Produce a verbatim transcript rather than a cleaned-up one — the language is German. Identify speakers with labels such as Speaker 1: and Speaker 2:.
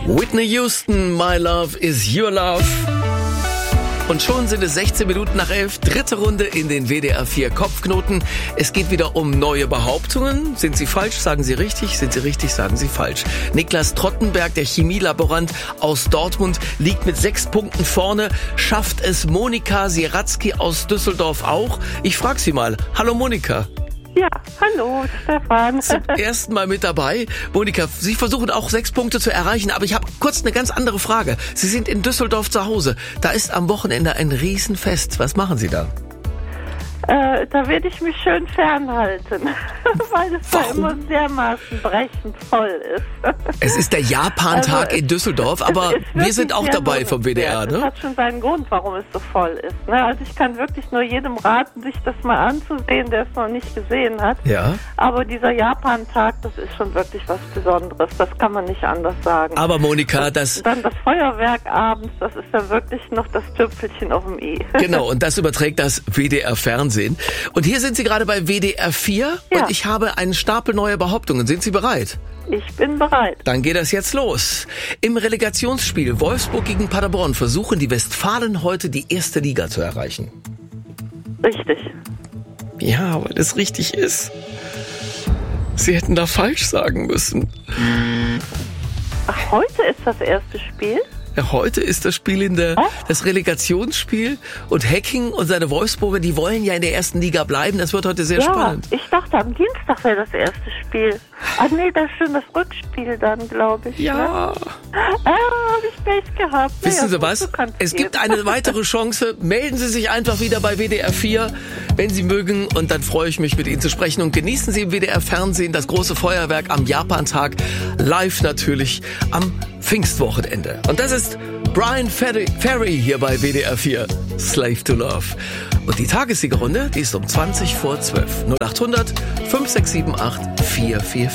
Speaker 1: Whitney Houston, My Love is Your Love. Und schon sind es sechzehn Minuten nach elf, dritte Runde in den W D R vier Kopfknoten. Es geht wieder um neue Behauptungen. Sind sie falsch, sagen sie richtig. Sind sie richtig, sagen sie falsch. Niklas Trottenberg, der Chemielaborant aus Dortmund, liegt mit sechs Punkten vorne. Schafft es Monika Siratzky aus Düsseldorf auch? Ich frage sie mal. Hallo Monika.
Speaker 2: Ja, hallo Stefan.
Speaker 1: Zum ersten Mal mit dabei. Monika, Sie versuchen auch sechs Punkte zu erreichen, aber ich habe kurz eine ganz andere Frage. Sie sind in Düsseldorf zu Hause. Da ist am Wochenende ein Riesenfest. Was machen Sie da?
Speaker 2: Äh, da werde ich mich schön fernhalten, weil es da
Speaker 1: Warum?
Speaker 2: immer dermaßen brechend voll ist.
Speaker 1: Es ist der Japan-Tag
Speaker 2: Also
Speaker 1: in Düsseldorf, aber wir sind auch dabei vom W D R,
Speaker 2: Das
Speaker 1: ne?
Speaker 2: hat schon seinen Grund, warum es so voll ist. Ne? Also ich kann wirklich nur jedem raten, sich das mal anzusehen, der es noch nicht gesehen hat.
Speaker 1: Ja.
Speaker 2: Aber dieser Japan-Tag, das ist schon wirklich was Besonderes. Das kann man nicht anders sagen.
Speaker 1: Aber Monika, das...
Speaker 2: Und dann das Feuerwerk abends, das ist dann wirklich noch das Tüpfelchen auf dem i.
Speaker 1: Genau, und das überträgt das W D R-Fernsehen. Und hier sind Sie gerade bei W D R vier
Speaker 2: Ja.
Speaker 1: und ich habe einen Stapel neuer Behauptungen. Sind Sie bereit?
Speaker 2: Ich bin bereit.
Speaker 1: Dann geht das jetzt los. Im Relegationsspiel Wolfsburg gegen Paderborn versuchen die Westfalen heute die erste Liga zu erreichen.
Speaker 2: Richtig.
Speaker 1: Ja, weil es richtig ist. Sie hätten da falsch sagen müssen.
Speaker 2: Ach, heute ist das erste Spiel?
Speaker 1: Ja, heute ist das Spiel in der,
Speaker 2: Oh.
Speaker 1: das Relegationsspiel und Hecking und seine Wolfsburger, die wollen ja in der ersten Liga bleiben. Das wird heute sehr
Speaker 2: Ja,
Speaker 1: spannend.
Speaker 2: ich dachte, am Dienstag wäre das erste Spiel. Ach nee, das ist schon das Rückspiel dann, glaube ich.
Speaker 1: Ja.
Speaker 2: Ne? Ah, habe ich Pech gehabt.
Speaker 1: Wissen
Speaker 2: Naja,
Speaker 1: Sie was?
Speaker 2: so kann's
Speaker 1: Es
Speaker 2: gehen.
Speaker 1: gibt eine weitere Chance. Melden Sie sich einfach wieder bei W D R vier, wenn Sie mögen. Und dann freue ich mich, mit Ihnen zu sprechen. Und genießen Sie im W D R-Fernsehen das große Feuerwerk am Japan-Tag. Live natürlich am Pfingstwochenende. Und das ist Brian Ferry, Ferry hier bei W D R vier. Slave to Love. Und die Tagessiegerrunde, die ist um zwanzig vor zwölf. null acht hundert fünf sechs sieben acht vier vier vier.